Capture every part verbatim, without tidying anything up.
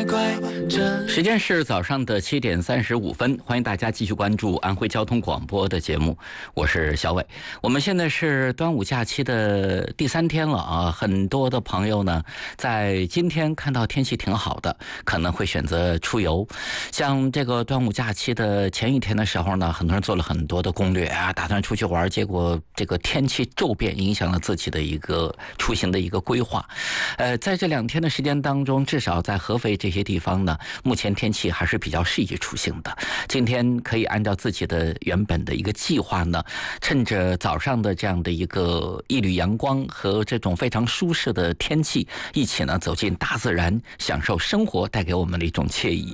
时间是早上的七点三十五分，欢迎大家继续关注安徽交通广播的节目，我是小伟。我们现在是端午假期的第三天了啊，很多的朋友呢，在今天看到天气挺好的，可能会选择出游。像这个端午假期的前一天的时候呢，很多人做了很多的攻略啊，打算出去玩，结果这个天气骤变，影响了自己的一个出行的一个规划。呃，在这两天的时间当中，至少在合肥这些地方呢，目前天气还是比较适宜出行的。今天可以按照自己的原本的一个计划呢，趁着早上的这样的一个一缕阳光和这种非常舒适的天气，一起呢走进大自然，享受生活带给我们的一种惬意。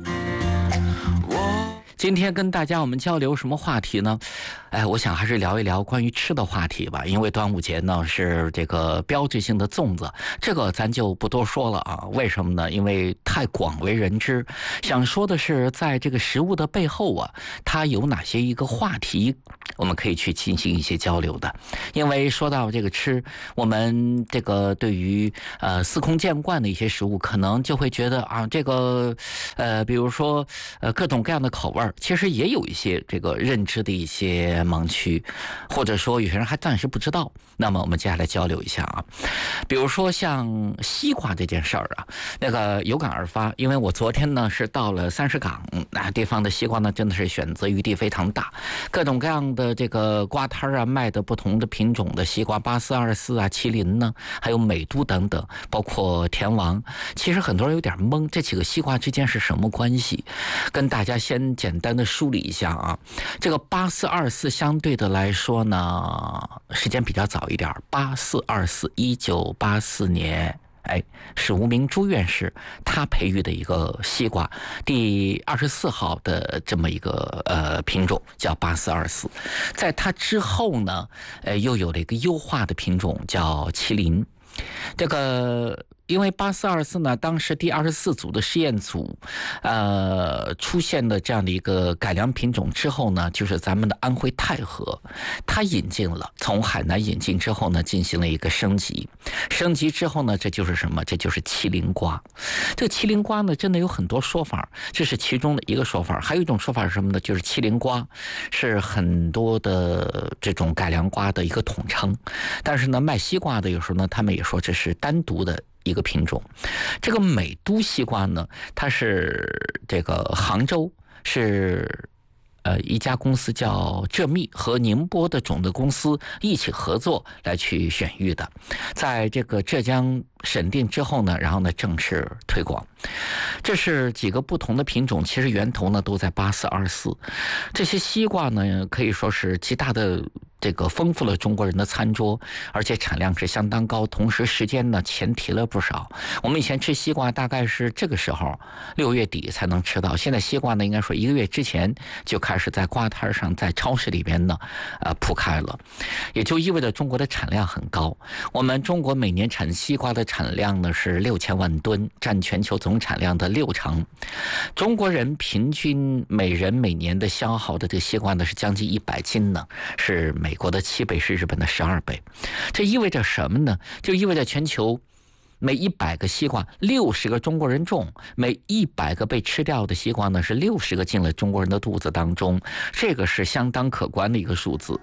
今天跟大家我们交流什么话题呢？哎，我想还是聊一聊关于吃的话题吧。因为端午节呢是这个标志性的粽子，这个咱就不多说了啊。为什么呢？因为太广为人知。想说的是，在这个食物的背后啊，它有哪些一个话题，我们可以去进行一些交流的。因为说到这个吃，我们这个对于呃司空见惯的一些食物，可能就会觉得啊，这个呃，比如说呃各种各样的口味。其实也有一些这个认知的一些盲区，或者说有些人还暂时不知道。那么我们接下来交流一下啊，比如说像西瓜这件事儿啊，那个有感而发，因为我昨天呢是到了三石岗，那地方的西瓜呢真的是选择余地非常大，各种各样的这个瓜摊啊，卖的不同的品种的西瓜，八四二四啊，麒麟呢，还有美都等等，包括甜王。其实很多人有点懵，这几个西瓜之间是什么关系？跟大家先简单简单的梳理一下啊，这个八四二四相对的来说呢，时间比较早一点，八四二四一九八四年，哎，是无名朱院士他培育的一个西瓜，第二十四号的这么一个呃品种叫八四二四，在它之后呢，呃，又有了一个优化的品种叫麒麟，这个。因为八四二四呢，当时第二十四组的试验组，呃，出现了这样的一个改良品种之后呢，就是咱们的安徽太和，它引进了，从海南引进之后呢，进行了一个升级，升级之后呢，这就是什么？这就是麒麟瓜。这个麒麟瓜呢，真的有很多说法，这是其中的一个说法。还有一种说法是什么呢？就是麒麟瓜是很多的这种改良瓜的一个统称，但是呢，卖西瓜的有时候呢，他们也说这是单独的一个品种。这个美都西瓜呢，它是这个杭州是呃一家公司叫浙蜜和宁波的种子公司一起合作来去选育的，在这个浙江审定之后呢，然后呢正式推广。这是几个不同的品种，其实源头呢都在八四二四。这些西瓜呢可以说是极大的这个丰富了中国人的餐桌，而且产量是相当高，同时时间呢前提了不少。我们以前吃西瓜大概是这个时候六月底才能吃到，现在西瓜呢应该说一个月之前就开始在瓜摊上在超市里边呢呃铺开了，也就意味着中国的产量很高。我们中国每年产西瓜的产量呢是六千万吨，占全球总产量的六成。中国人平均每人每年的消耗的这个西瓜呢是将近一百斤呢，是美国的七倍，是日本的十二倍。这意味着什么呢？就意味着全球每一百个西瓜六十个中国人种，每一百个被吃掉的西瓜呢是六十个进了中国人的肚子当中，这个是相当可观的一个数字。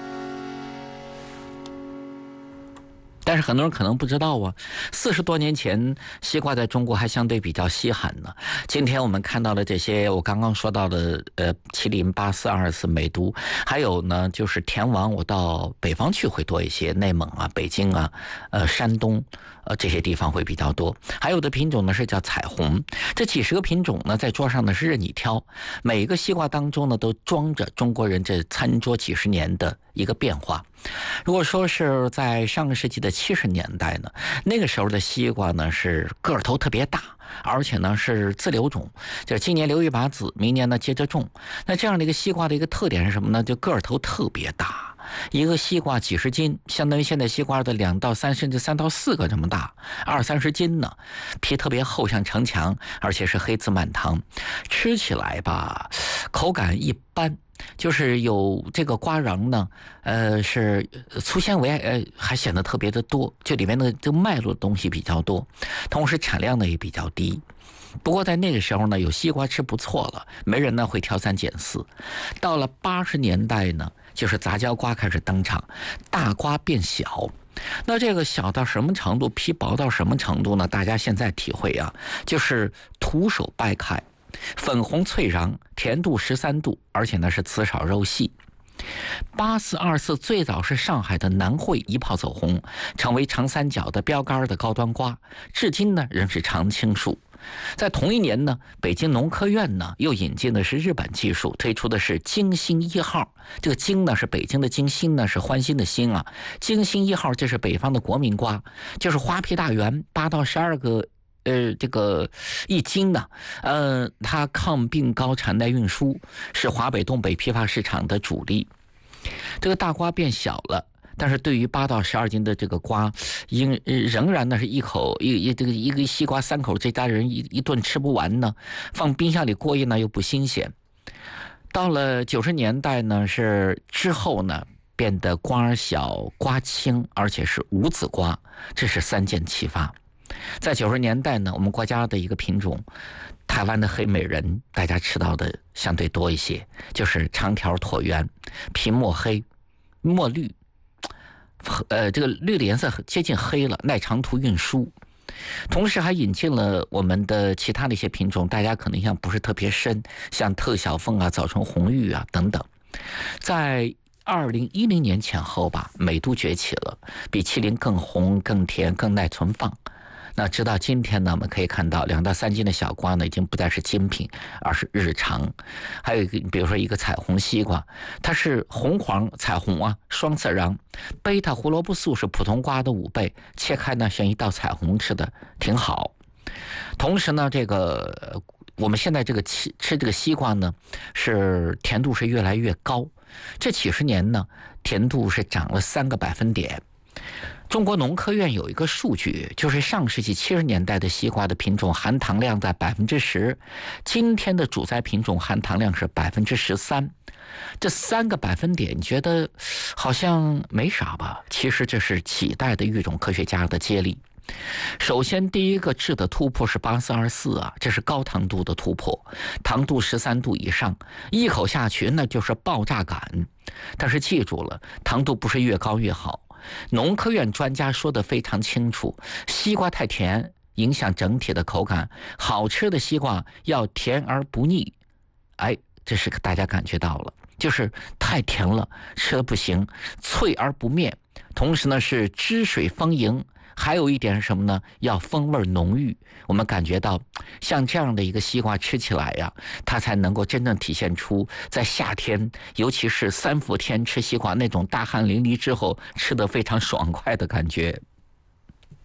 但是很多人可能不知道啊，四十多年前西瓜在中国还相对比较稀罕呢。今天我们看到了这些我刚刚说到的呃麒麟八四二四美都，还有呢就是甜王，我到北方去会多一些，内蒙啊、北京啊、呃山东呃这些地方会比较多。还有的品种呢是叫彩虹，这几十个品种呢在桌上呢是任你挑，每一个西瓜当中呢都装着中国人这餐桌几十年的一个变化。如果说是在上个世纪的七十年代呢，那个时候的西瓜呢是个头特别大，而且呢是自留种，就是今年留一把籽，明年呢接着种。那这样的一个西瓜的一个特点是什么呢？就个头特别大，一个西瓜几十斤，相当于现在西瓜的两到三甚至三到四个这么大，二三十斤呢，皮特别厚像城墙，而且是黑字满堂，吃起来吧口感一般。就是有这个瓜瓤呢，呃，是粗纤维，呃，还显得特别的多，就里面的这个脉络的东西比较多，同时产量呢也比较低。 不过在那个时候呢，有西瓜吃不错了，没人呢会挑三拣四。到了八十年代呢，就是杂交瓜开始登场，大瓜变小。那这个小到什么程度，皮薄到什么程度呢？大家现在体会啊，就是徒手掰开，粉红脆瓤，甜度十三度，而且呢是籽少肉细。八四二四最早是上海的南汇一炮走红，成为长三角的标杆的高端瓜，至今呢仍是常青树。在同一年呢，北京农科院呢又引进的是日本技术，推出的是京星一号。这个京呢是北京的京，星呢是欢欣的欣啊。京星一号这是北方的国民瓜，就是花皮大圆，八到十二个。呃，这个一斤呢，呃，它抗病高产耐运输，是华北、东北批发市场的主力。这个大瓜变小了，但是对于八到十二斤的这个瓜，应仍然呢是一口一一这个一个西瓜三口，这家人一一顿吃不完呢，放冰箱里过夜呢又不新鲜。到了九十年代呢，是之后呢变得瓜小瓜轻，而且是无籽瓜，这是三箭齐发。在九十年代呢，我们国家的一个品种，台湾的黑美人，大家吃到的相对多一些，就是长条椭圆，皮墨黑，墨绿，呃，这个绿的颜色接近黑了，耐长途运输。同时还引进了我们的其他的一些品种，大家可能印象不是特别深，像特小凤啊、早春红玉啊等等。在二零一零年前后吧，美都崛起了，比麒麟更红、更甜、更耐存放。那直到今天呢，我们可以看到两到三斤的小瓜呢，已经不再是精品，而是日常。还有一个，比如说一个彩虹西瓜，它是红黄彩虹啊，双色瓤，贝塔胡萝卜素是普通瓜的五倍，切开呢像一道彩虹吃的挺好。同时呢，这个我们现在这个吃吃这个西瓜呢，是甜度是越来越高，这几十年呢，甜度是涨了三个百分点。中国农科院有一个数据，就是上世纪七十年代的西瓜的品种含糖量在百分之十，今天的主栽品种含糖量是百分之十三，这三个百分点，你觉得好像没啥吧？其实这是几代的育种科学家的接力。首先，第一个质的突破是八四二四啊，这是高糖度的突破，糖度十三度以上，一口下去那就是爆炸感。但是记住了，糖度不是越高越好。农科院专家说得非常清楚，西瓜太甜影响整体的口感，好吃的西瓜要甜而不腻。哎，这是大家感觉到了，就是太甜了，吃的不行，脆而不面，同时呢是汁水丰盈。还有一点是什么呢？要风味浓郁。我们感觉到像这样的一个西瓜吃起来呀，它才能够真正体现出在夏天，尤其是三伏天吃西瓜那种大汗淋漓之后吃得非常爽快的感觉。